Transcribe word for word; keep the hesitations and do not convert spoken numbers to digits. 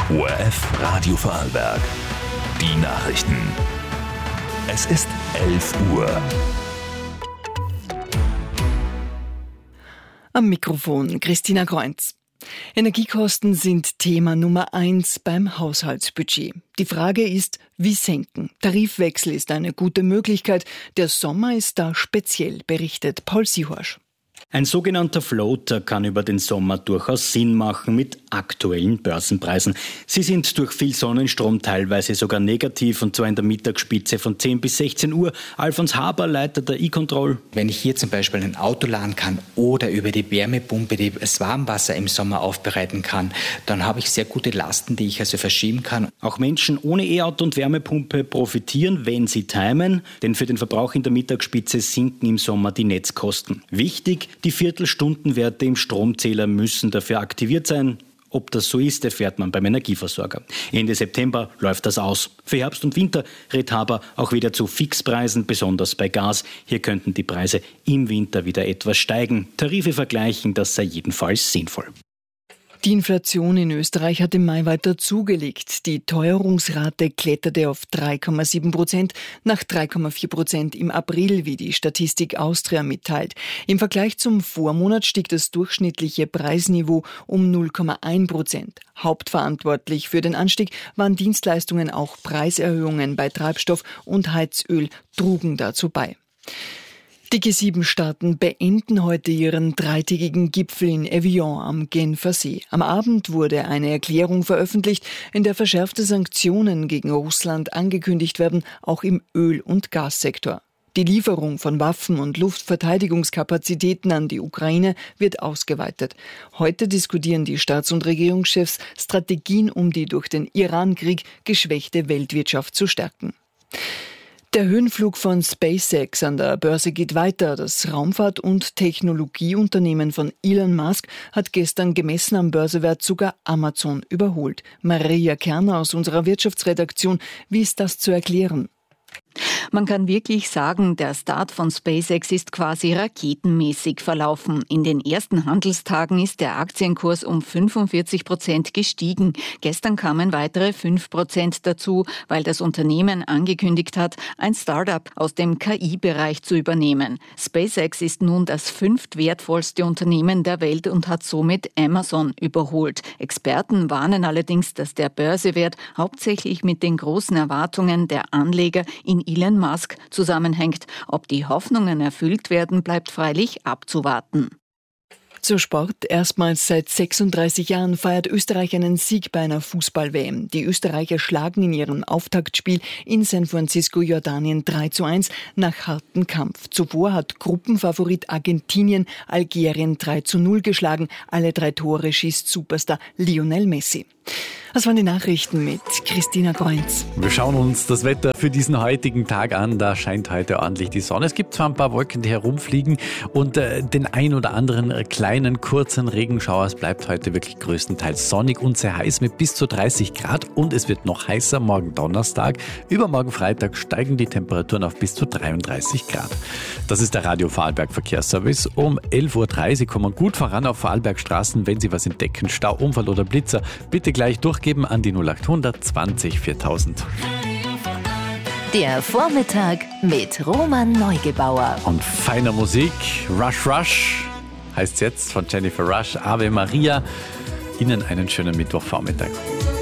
O R F Radio Vorarlberg. Die Nachrichten. Es ist elf Uhr. Am Mikrofon Christina Kreunz. Energiekosten sind Thema Nummer eins beim Haushaltsbudget. Die Frage ist, wie senken? Tarifwechsel ist eine gute Möglichkeit. Der Sommer ist da speziell, berichtet Paul Sihorsch. Ein sogenannter Floater kann über den Sommer durchaus Sinn machen mit aktuellen Börsenpreisen. Sie sind durch viel Sonnenstrom teilweise sogar negativ, und zwar in der Mittagsspitze von zehn bis sechzehn Uhr. Alfons Haber, Leiter der E-Control. Wenn ich hier zum Beispiel ein Auto laden kann oder über die Wärmepumpe das Warmwasser im Sommer aufbereiten kann, dann habe ich sehr gute Lasten, die ich also verschieben kann. Auch Menschen ohne E-Auto und Wärmepumpe profitieren, wenn sie timen, denn für den Verbrauch in der Mittagsspitze sinken im Sommer die Netzkosten. Wichtig: die Viertelstundenwerte im Stromzähler müssen dafür aktiviert sein. Ob das so ist, erfährt man beim Energieversorger. Ende September läuft das aus. Für Herbst und Winter rät Haber auch wieder zu Fixpreisen, besonders bei Gas. Hier könnten die Preise im Winter wieder etwas steigen. Tarife vergleichen, das sei jedenfalls sinnvoll. Die Inflation in Österreich hat im Mai weiter zugelegt. Die Teuerungsrate kletterte auf drei Komma sieben Prozent nach drei Komma vier Prozent im April, wie die Statistik Austria mitteilt. Im Vergleich zum Vormonat stieg das durchschnittliche Preisniveau um null Komma eins Prozent. Hauptverantwortlich für den Anstieg waren Dienstleistungen, auch Preiserhöhungen bei Treibstoff und Heizöl trugen dazu bei. Die G sieben Staaten beenden heute ihren dreitägigen Gipfel in Evian am Genfer See. Am Abend wurde eine Erklärung veröffentlicht, in der verschärfte Sanktionen gegen Russland angekündigt werden, auch im Öl- und Gassektor. Die Lieferung von Waffen und Luftverteidigungskapazitäten an die Ukraine wird ausgeweitet. Heute diskutieren die Staats- und Regierungschefs Strategien, um die durch den Iran-Krieg geschwächte Weltwirtschaft zu stärken. Der Höhenflug von SpaceX an der Börse geht weiter. Das Raumfahrt- und Technologieunternehmen von Elon Musk hat gestern gemessen am Börsewert sogar Amazon überholt. Maria Kerner aus unserer Wirtschaftsredaktion, wie ist das zu erklären? Man kann wirklich sagen, der Start von SpaceX ist quasi raketenmäßig verlaufen. In den ersten Handelstagen ist der Aktienkurs um fünfundvierzig Prozent gestiegen. Gestern kamen weitere fünf Prozent dazu, weil das Unternehmen angekündigt hat, ein Start-up aus dem K I-Bereich zu übernehmen. SpaceX ist nun das fünftwertvollste Unternehmen der Welt und hat somit Amazon überholt. Experten warnen allerdings, dass der Börsewert hauptsächlich mit den großen Erwartungen der Anleger in Elon Musk zusammenhängt. Ob die Hoffnungen erfüllt werden, bleibt freilich abzuwarten. Zur Sport. Erstmals seit sechsunddreißig Jahren feiert Österreich einen Sieg bei einer Fußball-W M. Die Österreicher schlagen in ihrem Auftaktspiel in San Francisco Jordanien drei zu eins nach hartem Kampf. Zuvor hat Gruppenfavorit Argentinien Algerien drei zu null geschlagen. Alle drei Tore schießt Superstar Lionel Messi. Das waren die Nachrichten mit Christina Kreunz. Wir schauen uns das Wetter für diesen heutigen Tag an. Da scheint heute ordentlich die Sonne. Es gibt zwar ein paar Wolken, die herumfliegen, und äh, den ein oder anderen kleinen, kurzen Regenschauer. Es bleibt heute wirklich größtenteils sonnig und sehr heiß mit bis zu dreißig Grad. Und es wird noch heißer morgen Donnerstag. Übermorgen Freitag steigen die Temperaturen auf bis zu dreiunddreißig Grad. Das ist der Radio Vorarlberg Verkehrsservice. Um elf Uhr drei. Sie kommen gut voran auf Vorarlbergstraßen. Wenn Sie was entdecken, Stau, Unfall oder Blitzer, bitte gleich durchgeben an die null acht hundert zwanzig viertausend. Der Vormittag mit Roman Neugebauer. Und feiner Musik. Rush Rush heißt jetzt von Jennifer Rush. Ave Maria. Ihnen einen schönen Mittwochvormittag.